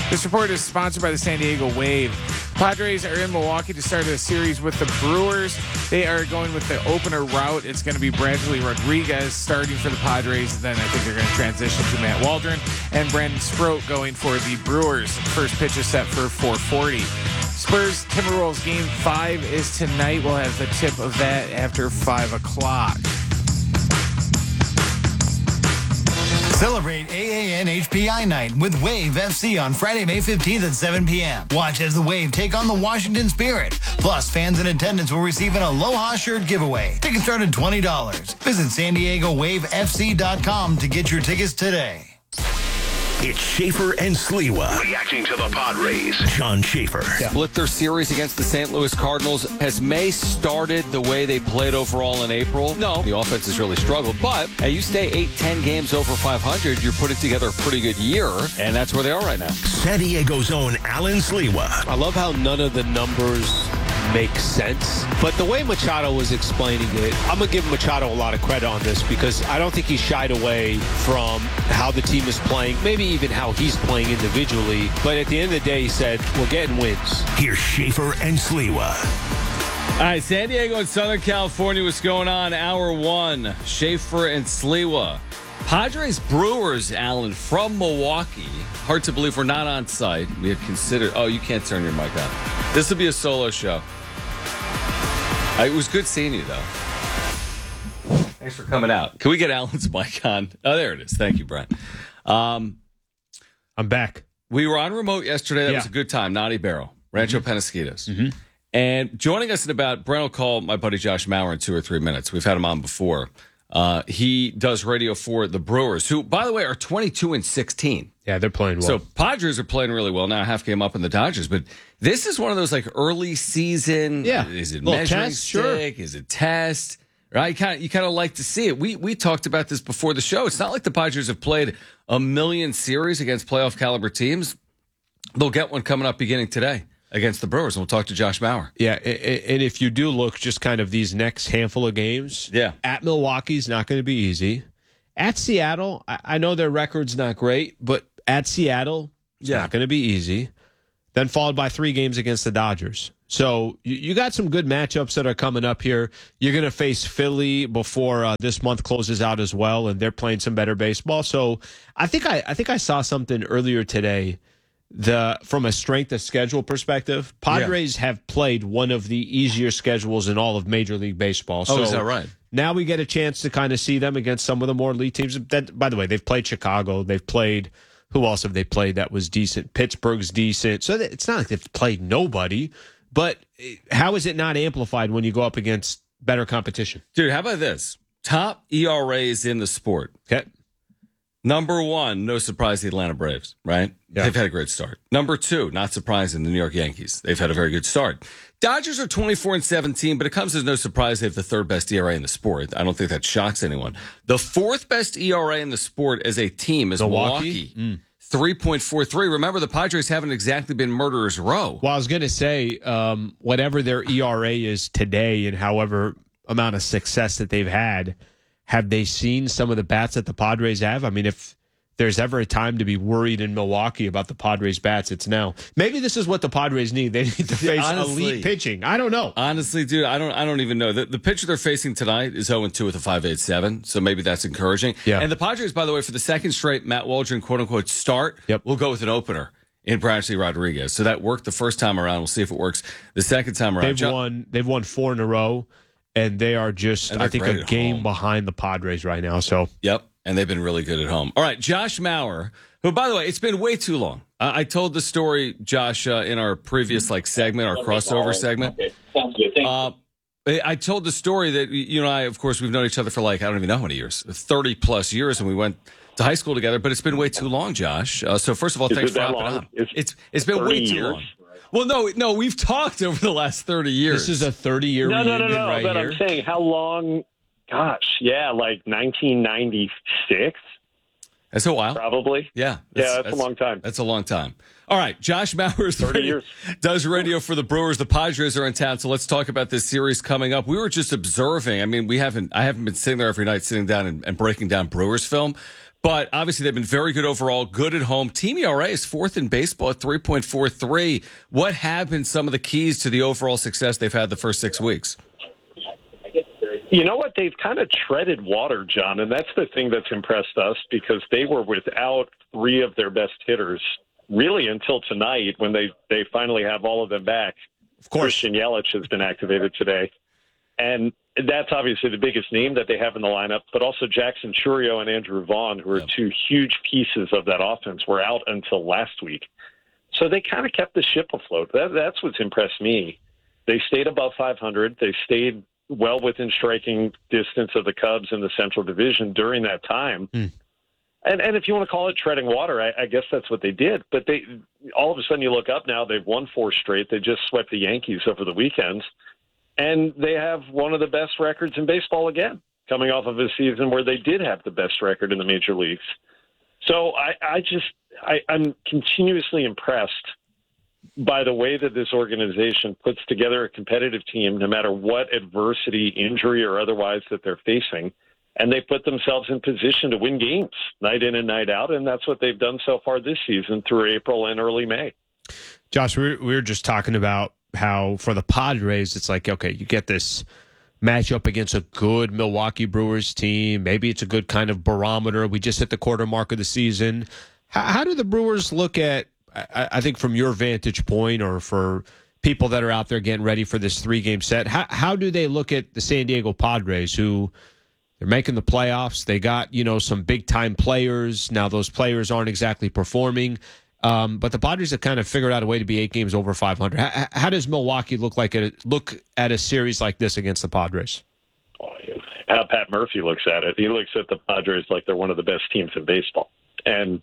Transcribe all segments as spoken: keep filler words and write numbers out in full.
This report is sponsored by the San Diego Wave. Padres are in Milwaukee to start a series with the Brewers. They are going with the opener route. It's going to be Bradley Rodriguez starting for the Padres. Then I think they're going to transition to Matt Waldron and Brandon Sproat going for the Brewers. First pitch is set for four forty. Spurs Timberwolves game five is tonight. We'll have the tip of that after five o'clock. Celebrate A A N H P I Night with Wave F C on Friday, May fifteenth at seven p.m. Watch as the Wave take on the Washington Spirit. Plus, fans in attendance will receive an Aloha shirt giveaway. Tickets start at twenty dollars. Visit San Diego Wave F C dot com to get your tickets today. It's Schaefer and Sliwa reacting to the Padres. John Schaefer. Yeah. Split their series against the Saint Louis Cardinals. Has May started the way they played overall in April? No. The offense has really struggled. But hey, you stay eight, ten games over five hundred, you're putting together a pretty good year, and that's where they are right now. San Diego's own Alan Sliwa. I love how none of the numbers make sense. But the way Machado was explaining it, I'm going to give Machado a lot of credit on this because I don't think he shied away from how the team is playing, maybe even how he's playing individually. But at the end of the day, he said, we're getting wins. Here's Schaefer and Sliwa. All right, San Diego and Southern California, what's going on? Hour one, Schaefer and Sliwa. Padres Brewers, Alan, from Milwaukee. Hard to believe we're not on site. We had considered, oh, you can't turn your mic on. This will be a solo show. It was good seeing you, though. Thanks for coming out. Can we get Alan's mic on? Oh, there it is. Thank you, Brian. Um, I'm back. We were on remote yesterday. That yeah. was a good time. Naughty Barrel, Rancho mm-hmm. Penasquitos. Mm-hmm. And joining us in about, Brent will call my buddy Josh Maurer in two or three minutes. We've had him on before. Uh, he does radio for the Brewers, who, by the way, are twenty-two and sixteen. Yeah, they're playing well. So Padres are playing really well now. Half game up in the Dodgers, but this is one of those like early season. Yeah, is it little measuring test, sure. stick? Is it test? Right? You kind of you kind of like to see it. We we talked about this before the show. It's not like the Padres have played a million series against playoff caliber teams. They'll get one coming up beginning today against the Brewers, and we'll talk to Josh Maurer. Yeah, and if you do look just kind of these next handful of games, yeah, at Milwaukee's not going to be easy. At Seattle, I know their record's not great, but at Seattle, it's yeah. not going to be easy. Then followed by three games against the Dodgers. So you, you got some good matchups that are coming up here. You're going to face Philly before uh, this month closes out as well, and they're playing some better baseball. So I think I, I think I saw something earlier today. The from a strength of schedule perspective, Padres yeah. have played one of the easier schedules in all of Major League Baseball. So oh, is that right? Now we get a chance to kind of see them against some of the more elite teams. That, by the way, they've played Chicago. They've played, who else have they played that was decent? Pittsburgh's decent. So it's not like they've played nobody, but how is it not amplified when you go up against better competition? Dude, how about this? Top E R As in the sport. Okay. Number one, no surprise, the Atlanta Braves, right? Yeah. They've had a great start. Number two, not surprising, the New York Yankees. They've had a very good start. Dodgers are twenty-four and seventeen, but it comes as no surprise they have the third best E R A in the sport. I don't think that shocks anyone. The fourth best E R A in the sport as a team is Milwaukee. Milwaukee. Mm. three point four three. Remember, the Padres haven't exactly been murderers row. Well, I was going to say, um, whatever their E R A is today and however amount of success that they've had, have they seen some of the bats that the Padres have? I mean, if there's ever a time to be worried in Milwaukee about the Padres' bats, it's now. Maybe this is what the Padres need. They need to face honestly, elite pitching. I don't know. Honestly, dude, I don't I don't even know. The, the pitcher they're facing tonight is oh and two with a five point eight seven, so maybe that's encouraging. Yeah. And the Padres, by the way, for the second straight Matt Waldron quote-unquote start, yep. will go with an opener in Bradley Rodriguez. So that worked the first time around. We'll see if it works the second time around. They've John- won. They've won four in a row. And they are just, I think, a game home. behind the Padres right now. So, yep, and they've been really good at home. All right, Josh Maurer, who, by the way, it's been way too long. Uh, I told the story, Josh, uh, in our previous like segment, our crossover segment. Okay, sounds good. Thank uh, I told the story that you and I, of course, we've known each other for like I don't even know how many years, thirty plus years, and we went to high school together. But it's been way too long, Josh. Uh, so first of all, Is thanks it for that hopping long? on. It's, it's it's been way too years. long. Well, no, no, we've talked over the last thirty years. This is a thirty-year no, reunion no, no, no, right but here. I'm saying how long, gosh, yeah, like nineteen ninety-six? That's a while. Probably. Yeah. That's, yeah, that's, that's a long time. That's a long time. All right, Josh Maurer thirty years. does radio for the Brewers. The Padres are in town, so let's talk about this series coming up. We were just observing. I mean, we haven't. I haven't been sitting there every night, sitting down and, and breaking down Brewers film. But obviously, they've been very good overall, good at home. Team E R A is fourth in baseball at three point four three. What have been some of the keys to the overall success they've had the first six weeks? You know what? They've kind of treaded water, John, and that's the thing that's impressed us because they were without three of their best hitters really until tonight when they, they finally have all of them back. Of course. Christian Yelich has been activated today. And that's obviously the biggest name that they have in the lineup, but also Jackson Chourio and Andrew Vaughn, who are yep. two huge pieces of that offense, were out until last week. So they kind of kept the ship afloat. That, that's what's impressed me. They stayed above five hundred. They stayed well within striking distance of the Cubs in the Central Division during that time. Mm. And and if you want to call it treading water, I, I guess that's what they did. But they all of a sudden you look up now, they've won four straight. They just swept the Yankees over the weekend. And they have one of the best records in baseball again, coming off of a season where they did have the best record in the major leagues. So I, I just, I, I'm continuously impressed by the way that this organization puts together a competitive team, no matter what adversity, injury, or otherwise that they're facing. And they put themselves in position to win games night in and night out. And that's what they've done so far this season through April and early May. Josh, we we were just talking about how for the Padres, it's like, okay, you get this matchup against a good Milwaukee Brewers team. Maybe it's a good kind of barometer. We just hit the quarter mark of the season. How, how do the Brewers look at, I, I think from your vantage point or for people that are out there getting ready for this three-game set, how, how do they look at the San Diego Padres who they're making the playoffs? They got, you know, some big-time players. Now those players aren't exactly performing. Um, but the Padres have kind of figured out a way to be eight games over five hundred. How, how does Milwaukee look like a, look at a series like this against the Padres? How Pat Murphy looks at it. He looks at the Padres like they're one of the best teams in baseball. And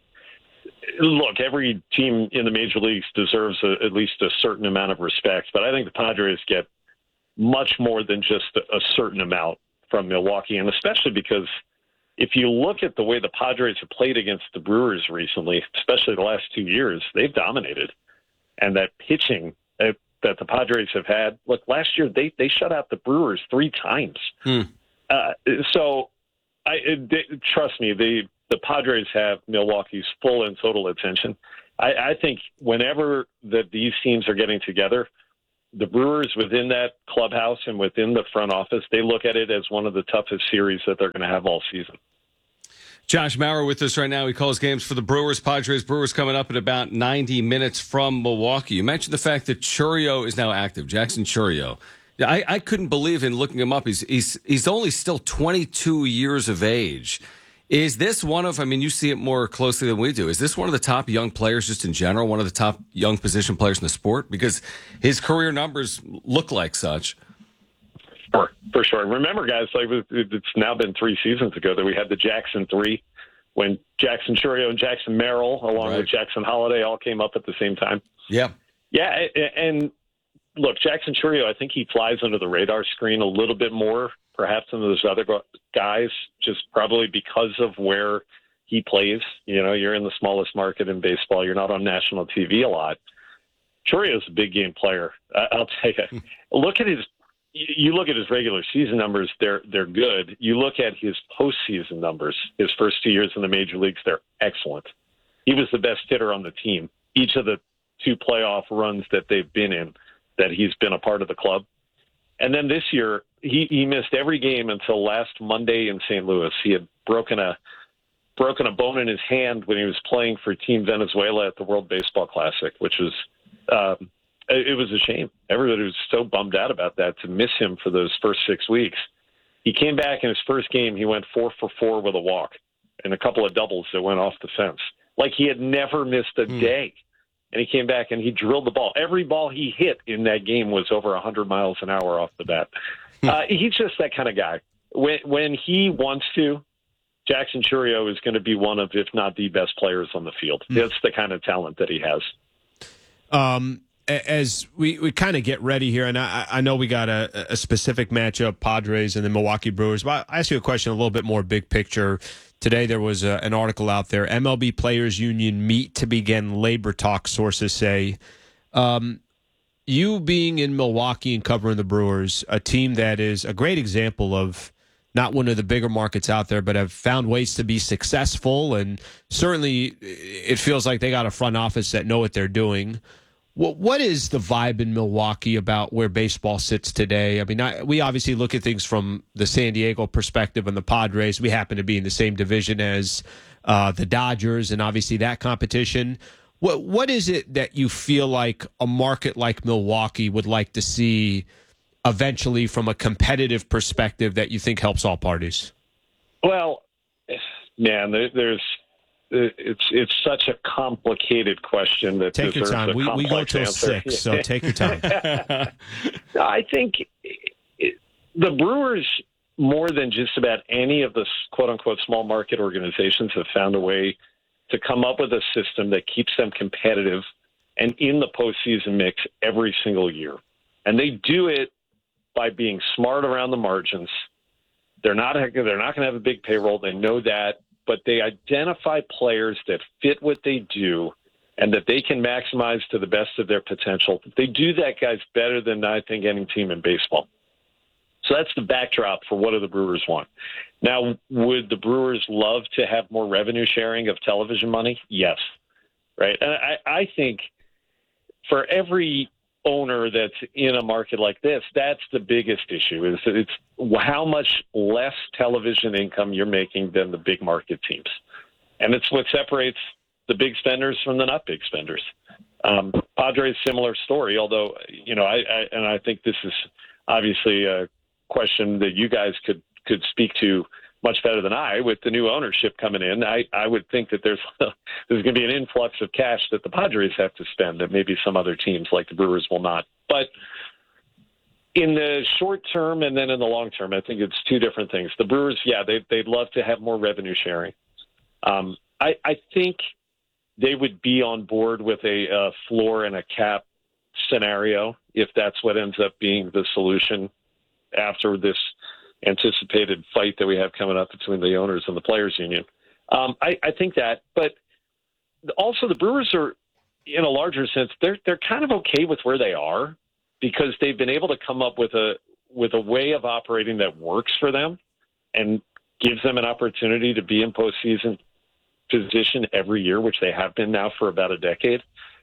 look, every team in the major leagues deserves a, at least a certain amount of respect. But I think the Padres get much more than just a, a certain amount from Milwaukee, and especially because if you look at the way the Padres have played against the Brewers recently, especially the last two years, they've dominated. And that pitching that, that the Padres have had, look, last year they, they shut out the Brewers three times. Hmm. Uh, so, I they, trust me, the, the Padres have Milwaukee's full and total attention. I, I think whenever that these teams are getting together, the Brewers within that clubhouse and within the front office, they look at it as one of the toughest series that they're going to have all season. Josh Maurer with us right now. He calls games for the Brewers. Padres Brewers coming up in about ninety minutes from Milwaukee. You mentioned the fact that Chourio is now active, Jackson Chourio. I, I couldn't believe in looking him up. He's, he's, he's only still twenty-two years of age. Is this one of, I mean, you see it more closely than we do. Is this one of the top young players just in general, one of the top young position players in the sport? Because his career numbers look like such. For, for sure. Remember, guys, like it's now been three seasons ago that we had the Jackson three when Jackson Chourio and Jackson Merrill, along right. with Jackson Holiday, all came up at the same time. Yeah. Yeah, and look, Jackson Chourio, I think he flies under the radar screen a little bit more perhaps than those other guys, just probably because of where he plays. You know, you're in the smallest market in baseball. You're not on national T V a lot. Chourio's a big game player. I'll tell you. Look at his. You look at his regular season numbers; they're they're good. You look at his postseason numbers. His first two years in the major leagues, they're excellent. He was the best hitter on the team. Each of the two playoff runs that they've been in, that he's been a part of the club. And then this year, he, he missed every game until last Monday in Saint Louis. He had broken a broken a bone in his hand when he was playing for Team Venezuela at the World Baseball Classic, which was um, it, it was a shame. Everybody was so bummed out about that, to miss him for those first six weeks. He came back in his first game. He went four for four with a walk and a couple of doubles that went off the fence. Like he had never missed a mm. day. And he came back and he drilled the ball. Every ball he hit in that game was over one hundred miles an hour off the bat. Uh, he's just that kind of guy. When when he wants to, Jackson Chourio is going to be one of, if not the best players on the field. That's the kind of talent that he has. Um, as we, we kind of get ready here, and I, I know we got a, a specific matchup, Padres and the Milwaukee Brewers, but I'll ask you a question a little bit more big picture. Today there was a, an article out there, M L B Players Union meet to begin labor talks, sources say. Um, you being in Milwaukee and covering the Brewers, a team that is a great example of not one of the bigger markets out there, but have found ways to be successful. And certainly it feels like they got a front office that know what they're doing. What What is the vibe in Milwaukee about where baseball sits today? I mean, I, we obviously look at things from the San Diego perspective and the Padres. We happen to be in the same division as uh, the Dodgers, and obviously that competition. What What is it that you feel like a market like Milwaukee would like to see eventually from a competitive perspective that you think helps all parties? Well, man, there, there's it's it's such a complicated question that take your time. We, we go till answer. six, so take your time. I think it, the Brewers, more than just about any of the quote unquote small market organizations, have found a way to come up with a system that keeps them competitive and in the postseason mix every single year. And they do it by being smart around the margins. They're not they're not going to have a big payroll. They know that, but they identify players that fit what they do and that they can maximize to the best of their potential. They do that, guys, better than I think any team in baseball. So that's the backdrop for what do the Brewers want. Now, would the Brewers love to have more revenue sharing of television money? Yes. Right. And I, I think for every owner that's in a market like this, that's the biggest issue, is that it's how much less television income you're making than the big market teams. And it's what separates the big spenders from the not big spenders. Um, Padres, similar story, although, you know, I, I and I think this is obviously a question that you guys could, could speak to much better than I. With the new ownership coming in, I, I would think that there's there's going to be an influx of cash that the Padres have to spend that maybe some other teams like the Brewers will not. But in the short term and then in the long term, I think it's two different things. The Brewers, yeah, they, they'd love to have more revenue sharing. Um, I, I think they would be on board with a, a floor and a cap scenario if that's what ends up being the solution after this anticipated fight that we have coming up between the owners and the players union. Um, I, I think that, but also the Brewers are, in a larger sense, they're they're kind of okay with where they are because they've been able to come up with a with a way of operating that works for them and gives them an opportunity to be in postseason position every year, which they have been now for about a decade.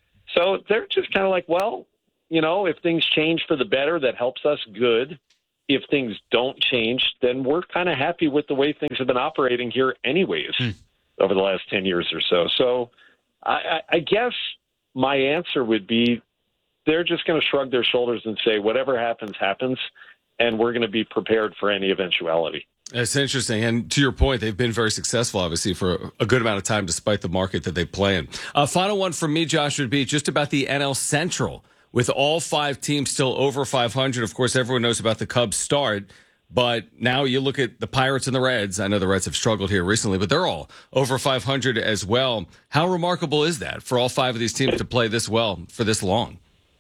So they're just kind of like, well, you know, if things change for the better, that helps us, good. If things don't change, then we're kind of happy with the way things have been operating here anyways mm. over the last ten years or so. So I, I guess my answer would be they're just going to shrug their shoulders and say, whatever happens, happens, and we're going to be prepared for any eventuality. It's interesting. And to your point, they've been very successful, obviously, for a good amount of time, despite the market that they play in. Uh, final one from me, Josh, would be just about the N L Central. With all five teams still over five hundred, of course, everyone knows about the Cubs start. But now you look at the Pirates and the Reds. I know the Reds have struggled here recently, but they're all over five hundred as well. How remarkable is that for all five of these teams to play this well for this long?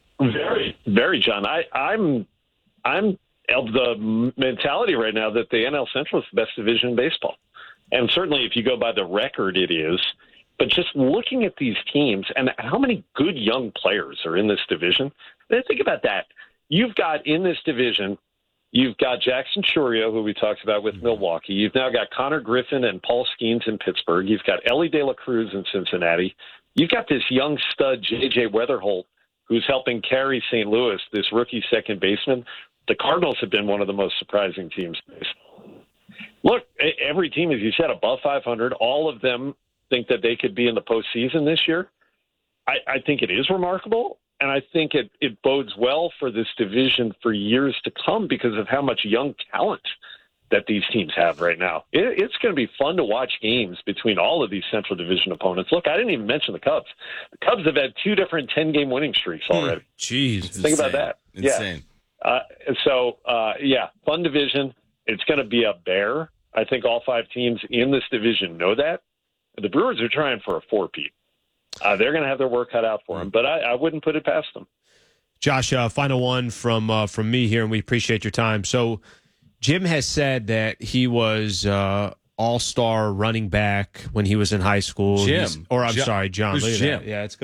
Very, very, John. I, I'm, I'm of the mentality right now that the N L Central is the best division in baseball. And certainly if you go by the record, it is. But just looking at these teams and how many good young players are in this division, think about that. You've got in this division, you've got Jackson Chourio, who we talked about with Milwaukee. You've now got Connor Griffin and Paul Skeens in Pittsburgh. You've got Ellie De La Cruz in Cincinnati. You've got this young stud, J J Weatherholt, who's helping carry Saint Louis, this rookie second baseman. The Cardinals have been one of the most surprising teams in baseball. Look, every team, as you said, above five hundred, all of them think that they could be in the postseason this year. I, I think it is remarkable, and I think it, it bodes well for this division for years to come because of how much young talent that these teams have right now. It, it's going to be fun to watch games between all of these Central Division opponents. Look, I didn't even mention the Cubs. The Cubs have had two different ten-game winning streaks already. Jeez. Think insane. about that. Insane. Yeah. Uh, so, uh, yeah, fun division. It's going to be a bear. I think all five teams in this division know that. The Brewers are trying for a four-peat. Uh, they're going to have their work cut out for them, but I, I wouldn't put it past them. Josh, uh, final one from uh, from me here, and we appreciate your time. So Jim has said that he was uh, all-star running back when he was in high school. Jim. He's, or I'm John, sorry, John. Who's Look at Jim? that. Yeah, it's a good point.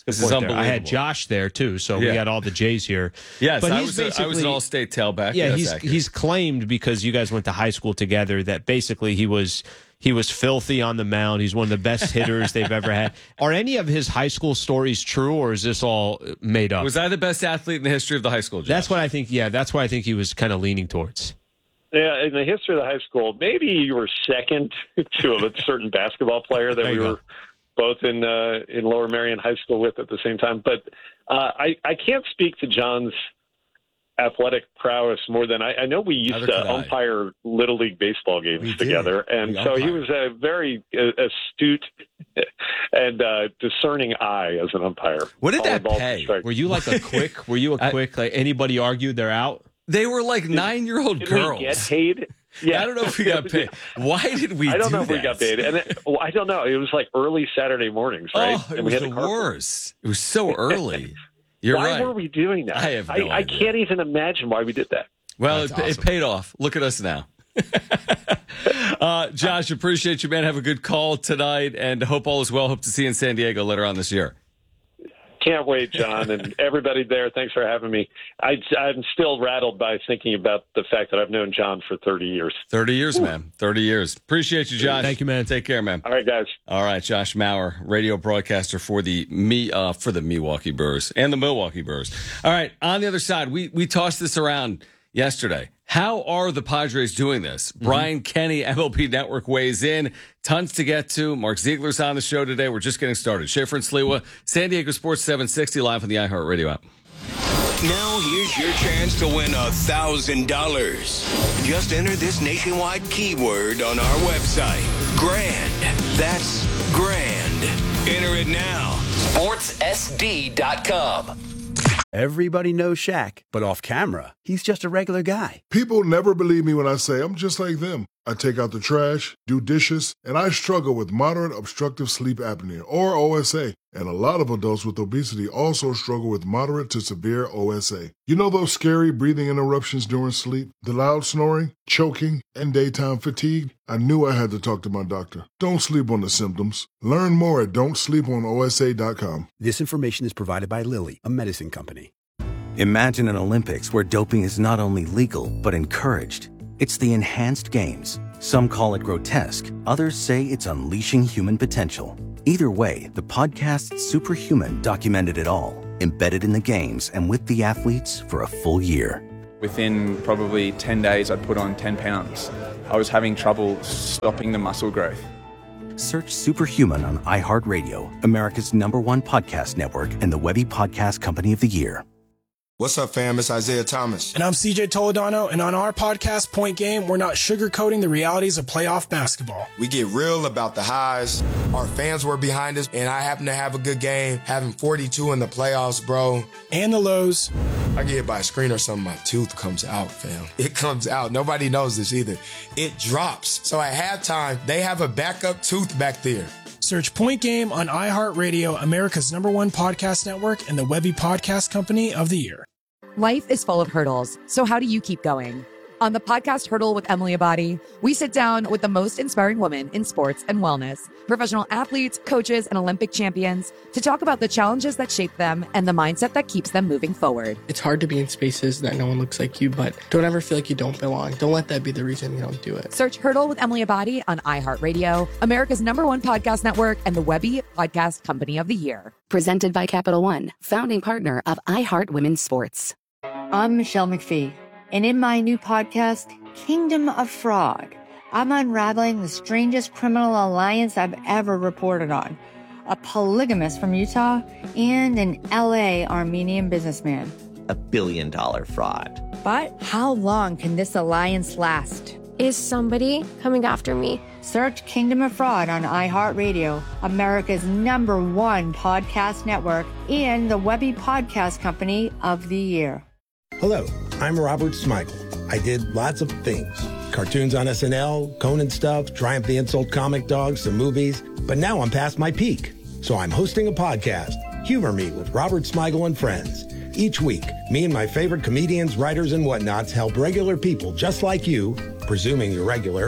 This is unbelievable. I had Josh there too, so Yeah. we got all the J's here. Yes, but I he's was, a, I was an basically- all-state tailback. Yeah, Yes, he's accurate. he's claimed because you guys went to high school together that basically he was he was filthy on the mound. He's one of the best hitters they've ever had. Are any of his high school stories true, or is this all made up? Was I the best athlete in the history of the high school, Josh? That's what I think. Yeah, that's what I think he was kind of leaning towards. Yeah, in the history of the high school, maybe you were second to a certain basketball player that There we you were go. both in uh, in Lower Marion High School with at the same time. But uh, I I can't speak to John's athletic prowess more than I, I know we used Neither to could I. umpire Little League baseball games We did. together, and We so he umpired. was a very uh, astute and uh, discerning eye as an umpire. What did that All ball pay? strike. Were you like a quick? Were you a I- quick? Like anybody argued, they're out. They were like nine-year-old Did girls. we get paid? Yeah, I don't know if we got paid. Why did we I don't do know if that? we got paid, and it, well, I don't know. It was like early Saturday mornings, right? Oh, it and was we the had to carpool. worst. It was so early. You're why right. were we doing that? I have no I, idea. I can't even imagine why we did that. Well, it, That's it awesome. paid off. Look at us now. uh, Josh, appreciate you, man. Have a good call tonight, and hope all is well. Hope to see you in San Diego later on this year. Can't wait, John, and everybody there. Thanks for having me. I, I'm still rattled by thinking about the fact that I've known John for thirty years. thirty years, man. thirty years. Appreciate you, Josh. Thank you, man. Take care, man. All right, guys. All right, Josh Maurer, radio broadcaster for the me uh, for the Milwaukee Brewers and the Milwaukee Brewers. All right, on the other side, we we tossed this around yesterday. How are the Padres doing this? Mm-hmm. Brian Kenny, M L B Network, weighs in. Tons to get to. Mark Ziegler's on the show today. We're just getting started. Schaefer and Sliwa, San Diego Sports seven sixty, live on the iHeartRadio app. Now here's your chance to win a thousand dollars. Just enter this nationwide keyword on our website. Grand. That's grand. Enter it now. sports S D dot com. Everybody knows Shaq, but off camera, he's just a regular guy. People never believe me when I say I'm just like them. I take out the trash, do dishes, and I struggle with moderate obstructive sleep apnea, or O S A. And a lot of adults with obesity also struggle with moderate to severe O S A. You know those scary breathing interruptions during sleep, the loud snoring, choking, and daytime fatigue? I knew I had to talk to my doctor. Don't sleep on the symptoms. Learn more at don't sleep on O S A dot com. This information is provided by Lilly, a medicine company. Imagine an Olympics where doping is not only legal, but encouraged. It's the enhanced games. Some call it grotesque. Others say it's unleashing human potential. Either way, the podcast Superhuman documented it all, embedded in the games and with the athletes for a full year. Within probably ten days, I'd put on ten pounds. I was having trouble stopping the muscle growth. Search Superhuman on iHeartRadio, America's number one podcast network and the Webby Podcast Company of the Year. What's up, fam? It's Isaiah Thomas. And I'm C J Toledano, and on our podcast, Point Game, we're not sugarcoating the realities of playoff basketball. We get real about the highs. Our fans were behind us, and I happen to have a good game, having forty-two in the playoffs, bro. And the lows. I get hit by a screen or something, my tooth comes out, fam. It comes out. Nobody knows this either. It drops. So at halftime, they have a backup tooth back there. Search Point Game on iHeartRadio, America's number one podcast network, and the Webby Podcast Company of the Year. Life is full of hurdles, so how do you keep going? On the podcast Hurdle with Emily Abadi, we sit down with the most inspiring women in sports and wellness, professional athletes, coaches, and Olympic champions to talk about the challenges that shape them and the mindset that keeps them moving forward. It's hard to be in spaces that no one looks like you, but don't ever feel like you don't belong. Don't let that be the reason you don't do it. Search Hurdle with Emily Abadi on iHeartRadio, America's number one podcast network, and the Webby Podcast Company of the Year. Presented by Capital One, founding partner of iHeart Women's Sports. I'm Michelle McPhee, and in my new podcast, Kingdom of Fraud, I'm unraveling the strangest criminal alliance I've ever reported on. A polygamist from Utah and an L A Armenian businessman. A billion dollar fraud. But how long can this alliance last? Is somebody coming after me? Search Kingdom of Fraud on iHeartRadio, America's number one podcast network, and the Webby Podcast Company of the Year. Hello, I'm Robert Smigel. I did lots of things. Cartoons on S N L, Conan stuff, Triumph the Insult Comic Dogs, some movies. But now I'm past my peak. So I'm hosting a podcast, Humor Me with Robert Smigel and Friends. Each week, me and my favorite comedians, writers, and whatnots help regular people just like you, presuming you're regular,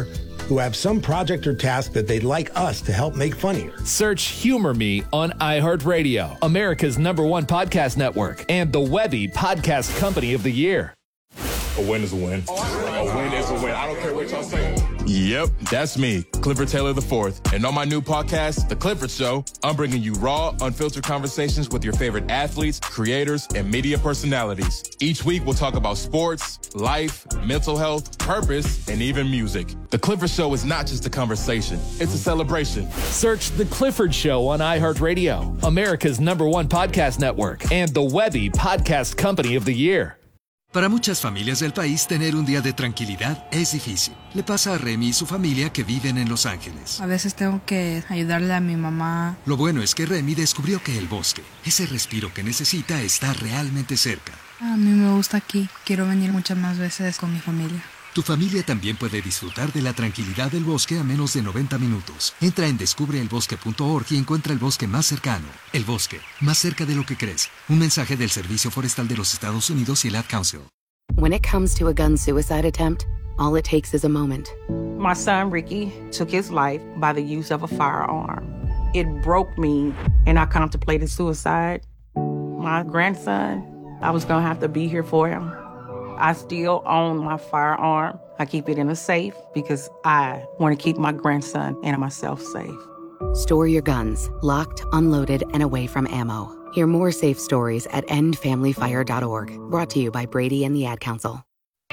who have some project or task that they'd like us to help make funnier. Search Humor Me on iHeartRadio, America's number one podcast network, and the Webby Podcast Company of the Year. A win is a win. A win is a win. I don't care what y'all say. Yep, that's me, Clifford Taylor the fourth. And on my new podcast, The Clifford Show, I'm bringing you raw, unfiltered conversations with your favorite athletes, creators, and media personalities. Each week, we'll talk about sports, life, mental health, purpose, and even music. The Clifford Show is not just a conversation, it's a celebration. Search The Clifford Show on iHeartRadio, America's number one podcast network, and the Webby Podcast Company of the Year. Para muchas familias del país, tener un día de tranquilidad es difícil. Le pasa a Remy y su familia que viven en Los Ángeles. A veces tengo que ayudarle a mi mamá. Lo bueno es que Remy descubrió que el bosque, ese respiro que necesita, está realmente cerca. A mí me gusta aquí. Quiero venir muchas más veces con mi familia. Tu familia también puede disfrutar de la tranquilidad del bosque a menos de noventa minutos. Entra en descubre el bosque punto org y encuentra el bosque más cercano. El bosque, más cerca de lo que crees. Un mensaje del Servicio Forestal de los Estados Unidos y el Ad Council. When it comes to a gun suicide attempt, all it takes is a moment. My son Ricky took his life by the use of a firearm. It broke me, and I contemplated suicide. My grandson, I was gonna have to be here for him. I still own my firearm. I keep it in a safe because I want to keep my grandson and myself safe. Store your guns, locked, unloaded, and away from ammo. Hear more safe stories at end family fire dot org. Brought to you by Brady and the Ad Council.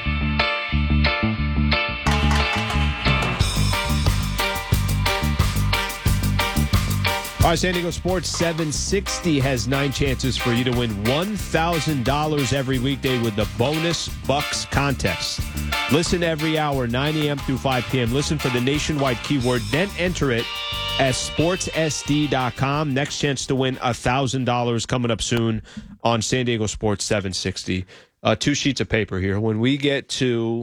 All right, San Diego Sports seven sixty has nine chances for you to win one thousand dollars every weekday with the Bonus Bucks contest. Listen every hour, nine a.m. through five p.m. Listen for the nationwide keyword, then enter it at sports s d dot com. Next chance to win one thousand dollars coming up soon on San Diego Sports seven sixty. Uh, two sheets of paper here. When we get to...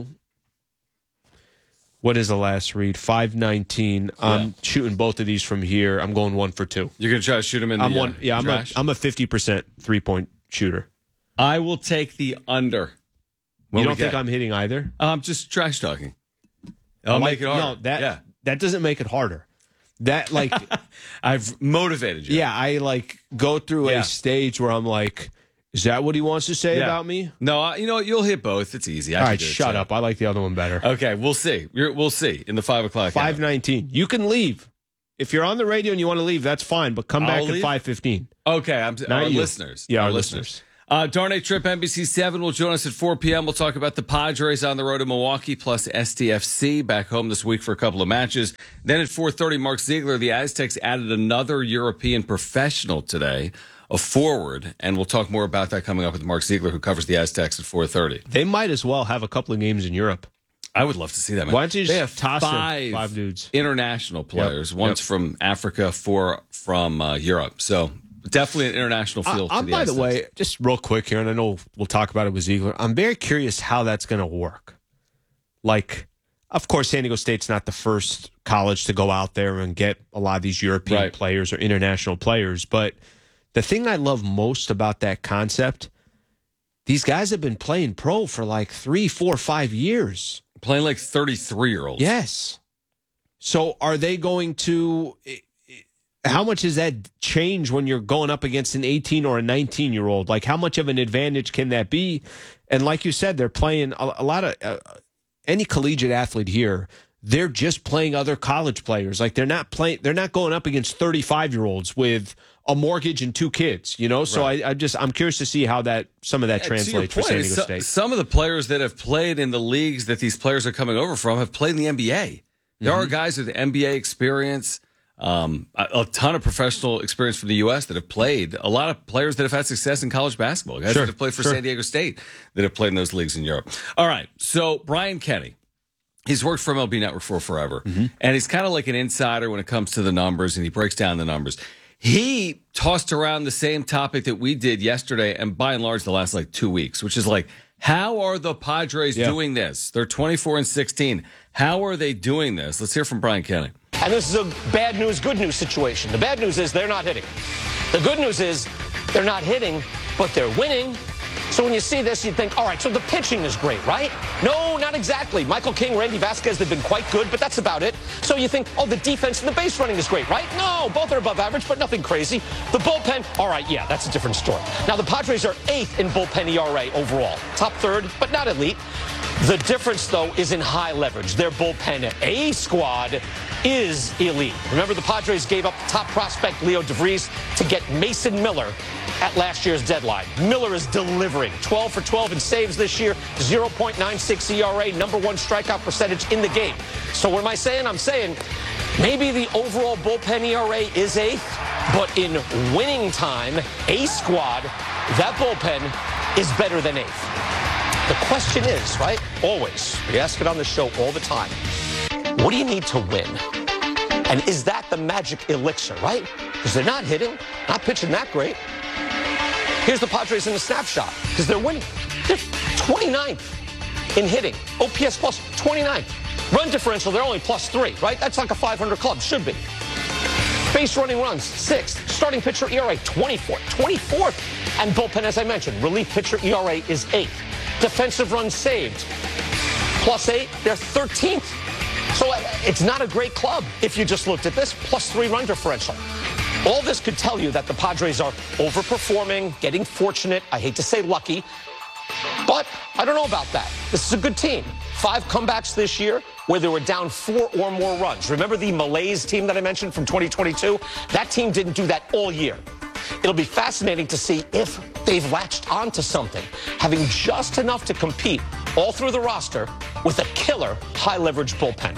What is the last read? five nineteen. Yeah. I'm shooting both of these from here. I'm going one for two. You're going to try to shoot them in the I'm one, uh, Yeah, I'm a, I'm a fifty percent three-point shooter. I will take the under. You don't think I'm hitting either? I'm just trash talking. I'll like, make it harder. No, that, yeah. that doesn't make it harder. That, like... I've motivated you. Yeah, I, like, go through yeah. a stage where I'm like... Is that what he wants to say yeah. about me? No, uh, you know, you'll hit both. It's easy. I All right, shut up. I like the other one better. Okay, we'll see. You're, we'll see in the five o'clock five nineteen. You can leave. If you're on the radio and you want to leave, that's fine, but come back I'll at leave? five fifteen. Okay, I'm, Not our you. listeners. Yeah, our, our listeners. listeners. Uh, Darnay Trip, N B C seven will join us at four p.m. We'll talk about the Padres on the road to Milwaukee plus S T F C back home this week for a couple of matches. Then at four thirty, Mark Ziegler, the Aztecs added another European professional today, a forward, and we'll talk more about that coming up with Mark Ziegler, who covers the Aztecs at four thirty. They might as well have a couple of games in Europe. I would love to see that, man. Why don't you just they have toss five, five dudes? International players, yep. one's yep. from Africa, four from uh, Europe. So definitely an international feel I, to I'm, the By Aztecs. the way, just real quick here, and I know we'll talk about it with Ziegler, I'm very curious how that's going to work. Like, of course, San Diego State's not the first college to go out there and get a lot of these European right. players or international players, but the thing I love most about that concept, these guys have been playing pro for like three, four, five years. Playing like thirty-three-year-olds. Yes. So are they going to... How much does that change when you're going up against an eighteen or a nineteen-year-old? Like, how much of an advantage can that be? And like you said, they're playing a, a lot of... Uh, any collegiate athlete here, they're just playing other college players. Like, they're not playing... They're not going up against thirty-five-year-olds with a mortgage and two kids, you know? So right. I, I just... I'm curious to see how that some of that yeah, translates for San Diego so, State. Some of the players that have played in the leagues that these players are coming over from have played in the N B A. There mm-hmm. are guys with N B A experience... Um, a, a ton of professional experience from the U S that have played. A lot of players that have had success in college basketball. Guys sure, that have played for sure. San Diego State that have played in those leagues in Europe. All right. So Brian Kenny, he's worked for M L B Network for forever. Mm-hmm. And he's kind of like an insider when it comes to the numbers, and he breaks down the numbers. He tossed around the same topic that we did yesterday, and by and large the last like two weeks, which is like, how are the Padres yeah. doing this? They're twenty-four and sixteen. How are they doing this? Let's hear from Brian Kenny. And this is a bad news, good news situation. The bad news is they're not hitting. The good news is they're not hitting, but they're winning. So when you see this, you think, all right, so the pitching is great, right? No, not exactly. Michael King, Randy Vasquez, they've been quite good, but that's about it. So you think, oh, the defense and the base running is great, right? No, both are above average, but nothing crazy. The bullpen, all right, yeah, that's a different story. Now, the Padres are eighth in bullpen E R A overall. Top third, but not elite. The difference, though, is in high leverage. Their bullpen A squad is elite. Remember, the Padres gave up top prospect Leo DeVries to get Mason Miller at last year's deadline. Miller is delivering. twelve for twelve in saves this year, zero point nine six E R A, number one strikeout percentage in the game. So what am I saying? I'm saying maybe the overall bullpen E R A is eighth, but in winning time, A squad, that bullpen is better than eighth. The question is, right, always, we ask it on the show all the time, what do you need to win? And is that the magic elixir, right? Because they're not hitting, not pitching that great. Here's the Padres in the snapshot, because they're winning. They're twenty-ninth in hitting. O P S plus twenty-ninth. Run differential, they're only plus three, right? That's like a five hundred club, should be. Base running runs, sixth. Starting pitcher E R A, twenty-fourth. twenty-fourth. And bullpen, as I mentioned, relief pitcher E R A is eighth. Defensive runs saved, plus eight, they're thirteenth. So it's not a great club if you just looked at this, plus three run differential. All this could tell you that the Padres are overperforming, getting fortunate. I hate to say lucky, but I don't know about that. This is a good team. Five comebacks this year where they were down four or more runs. Remember the Malaise team that I mentioned from twenty twenty-two? That team didn't do that all year. It'll be fascinating to see if they've latched onto something, having just enough to compete all through the roster with a killer high-leverage bullpen.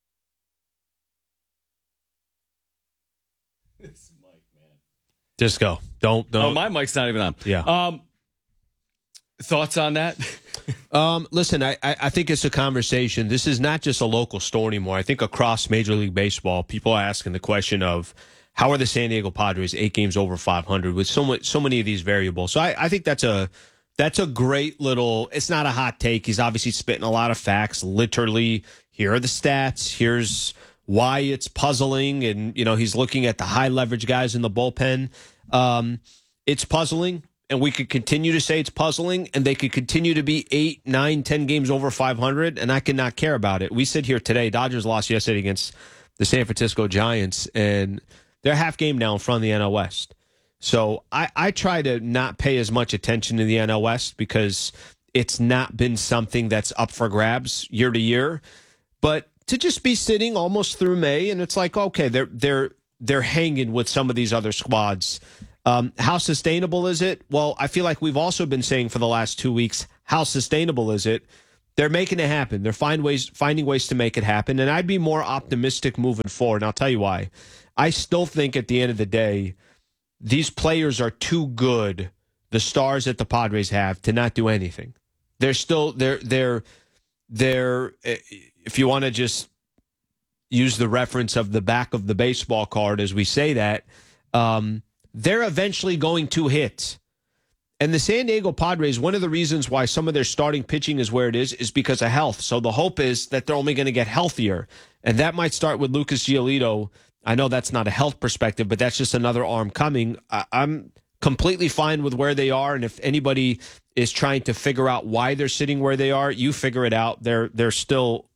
This mic, man. Just go. Don't, don't. Oh, my mic's not even on. Yeah. Um, thoughts on that? um, listen, I, I think it's a conversation. This is not just a local story anymore. I think across Major League Baseball, people are asking the question of, how are the San Diego Padres eight games over five hundred with so much, so many of these variables? So I, I think that's a that's a great little. It's not a hot take. He's obviously spitting a lot of facts. Literally, here are the stats. Here's why it's puzzling, and you know he's looking at the high leverage guys in the bullpen. Um, it's puzzling, and we could continue to say it's puzzling, and they could continue to be eight, nine, ten games over five hundred, and I could not care about it. We sit here today. Dodgers lost yesterday against the San Francisco Giants, and they're half game now in front of the N L West. So I, I try to not pay as much attention to the N L West because it's not been something that's up for grabs year to year. But to just be sitting almost through May, and it's like, okay, they're they're they're hanging with some of these other squads. Um, how sustainable is it? Well, I feel like we've also been saying for the last two weeks, how sustainable is it? They're making it happen. They're find ways, finding ways to make it happen. And I'd be more optimistic moving forward. And I'll tell you why. I still think at the end of the day, these players are too good, the stars that the Padres have, to not do anything. They're still, they're, they're, they're, if you want to just use the reference of the back of the baseball card as we say that, um, they're eventually going to hit. And the San Diego Padres, one of the reasons why some of their starting pitching is where it is, is because of health. So the hope is that they're only going to get healthier. And that might start with Lucas Giolito. I know that's not a health perspective, but that's just another arm coming. I- I'm completely fine with where they are. And if anybody is trying to figure out why they're sitting where they are, you figure it out. They're they're still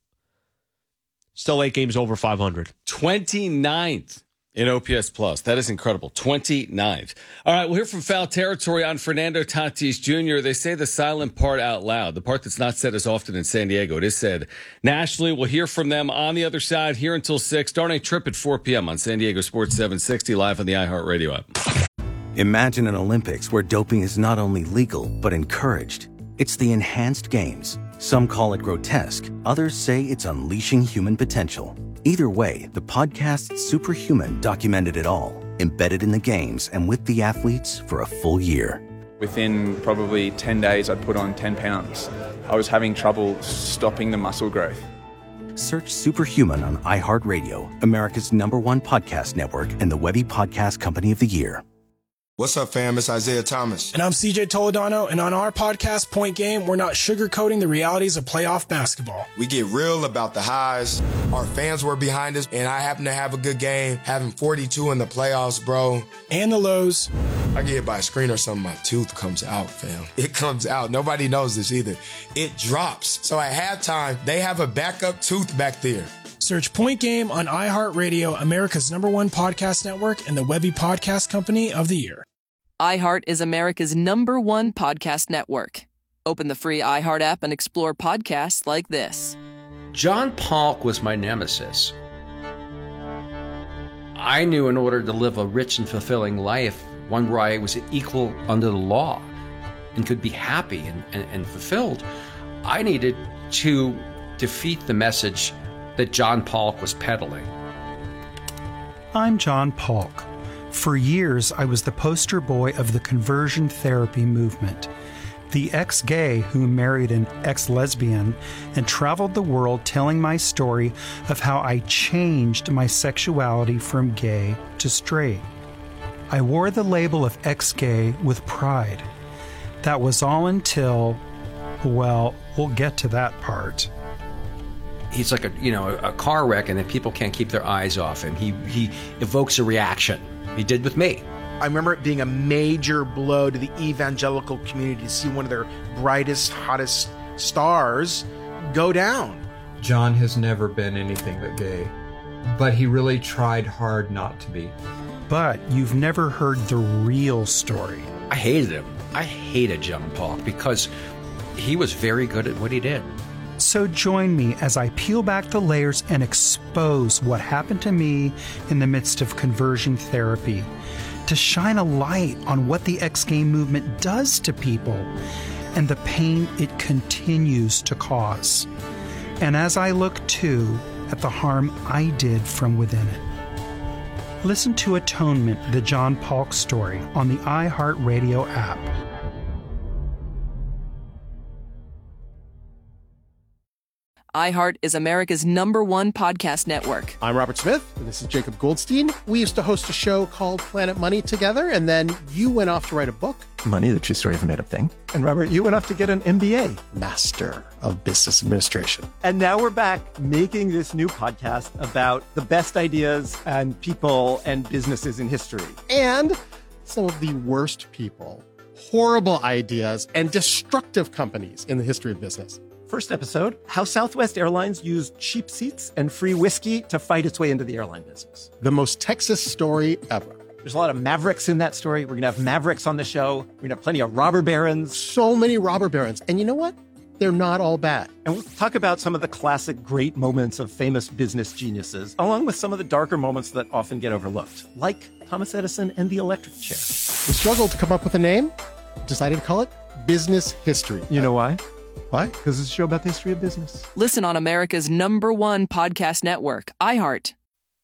still eight games over five hundred. twenty-ninth in O P S plus. That is incredible. twenty-ninth. All right, we'll hear from Foul Territory on Fernando Tatis Junior They say the silent part out loud, the part that's not said as often in San Diego. It is said nationally. We'll hear from them on the other side here until six. Darn a trip at four p.m. on San Diego Sports seven sixty, live on the iHeartRadio app. Imagine an Olympics where doping is not only legal, but encouraged. It's the enhanced games. Some call it grotesque. Others say it's unleashing human potential. Either way, the podcast Superhuman documented it all, embedded in the games and with the athletes for a full year. Within probably ten days, I'd put on ten pounds. I was having trouble stopping the muscle growth. Search Superhuman on iHeartRadio, America's number one podcast network and the Webby Podcast Company of the Year. What's up, fam? It's Isaiah Thomas. And I'm C J Toledano, and on our podcast, Point Game, we're not sugarcoating the realities of playoff basketball. We get real about the highs. Our fans were behind us, and I happen to have a good game, having forty-two in the playoffs, bro. And the lows. I get hit by a screen or something, my tooth comes out, fam. It comes out. Nobody knows this either. It drops. So at halftime, they have a backup tooth back there. Search Point Game on iHeartRadio, America's number one podcast network, and the Webby Podcast Company of the Year. iHeart is America's number one podcast network. Open the free iHeart app and explore podcasts like this. John Polk was my nemesis. I knew in order to live a rich and fulfilling life, one where I was equal under the law and could be happy and, and, and fulfilled, I needed to defeat the message that John Polk was peddling. I'm John Polk. For years, I was the poster boy of the conversion therapy movement, the ex-gay who married an ex-lesbian and traveled the world telling my story of how I changed my sexuality from gay to straight. I wore the label of ex-gay with pride. That was all until, well, we'll get to that part. He's like a, you know, a car wreck, and then people can't keep their eyes off him. He, he evokes a reaction. He did with me. I remember it being a major blow to the evangelical community to see one of their brightest, hottest stars go down. John has never been anything but gay, but he really tried hard not to be. But you've never heard the real story. I hated him. I hated John Polk because he was very good at what he did. So join me as I peel back the layers and expose what happened to me in the midst of conversion therapy, to shine a light on what the ex-gay movement does to people and the pain it continues to cause. And as I look, too, at the harm I did from within it. Listen to Atonement, the John Polk story, on the iHeartRadio app. iHeart is America's number one podcast network. I'm Robert Smith, and this is Jacob Goldstein. We used to host a show called Planet Money together, and then you went off to write a book. Money, the true story of a made-up thing. And Robert, you went off to get an M B A. Master of Business Administration. And now we're back making this new podcast about the best ideas and people and businesses in history. And some of the worst people, horrible ideas, and destructive companies in the history of business. First episode, how Southwest Airlines used cheap seats and free whiskey to fight its way into the airline business. The most Texas story ever. There's a lot of mavericks in that story. We're going to have mavericks on the show. We're going to have plenty of robber barons. So many robber barons. And you know what? They're not all bad. And we'll talk about some of the classic great moments of famous business geniuses, along with some of the darker moments that often get overlooked, like Thomas Edison and the electric chair. We struggled to come up with a name, decided to call it Business History. You know why? Why? Because it's a show about the history of business. Listen on America's number one podcast network, iHeart.